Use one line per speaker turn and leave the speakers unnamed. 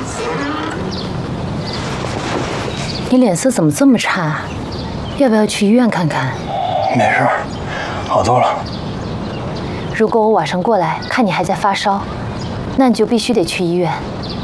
你脸色怎么这么差？要不要去医院看看？
没事，好多了。
如果我晚上过来看你还在发烧，那你就必须得去医院。